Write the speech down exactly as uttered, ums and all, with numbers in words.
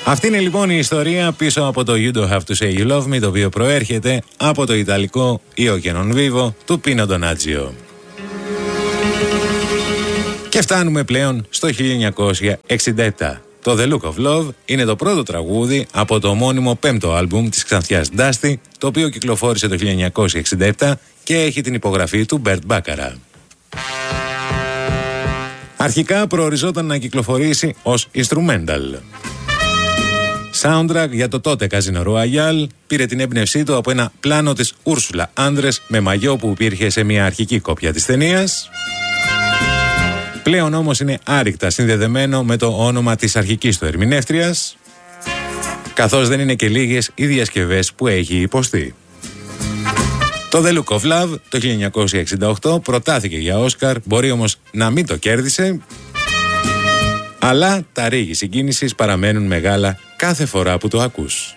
Αυτή είναι λοιπόν η ιστορία πίσω από το You Don't Have To Say You Love Me, το οποίο προέρχεται από το ιταλικό Io che non vivo του Πίνο Ντονάτζιο. Και φτάνουμε πλέον στο χίλια εννιακόσια εξήντα επτά. Το The Look of Love είναι το πρώτο τραγούδι από το ομώνυμο πέμπτο άλμπουμ της ξανθιάς Dusty, το οποίο κυκλοφόρησε το χίλια εννιακόσια εξήντα επτά και έχει την υπογραφή του Bert Bacharach. Αρχικά προοριζόταν να κυκλοφορήσει ως instrumental. Soundtrack για το τότε Casino Royale, πήρε την έμπνευσή του από ένα πλάνο της Ursula Andress με μαγιό που υπήρχε σε μια αρχική κόπια της ταινίας. Πλέον όμως είναι άρρηκτα συνδεδεμένο με το όνομα της αρχικής του ερμηνεύτριας, καθώς δεν είναι και λίγες οι διασκευές που έχει υποστεί. Το The Look of Love το χίλια εννιακόσια εξήντα οκτώ προτάθηκε για Όσκαρ, μπορεί όμως να μην το κέρδισε, αλλά τα ρίγη συγκίνησης παραμένουν μεγάλα κάθε φορά που το ακούς.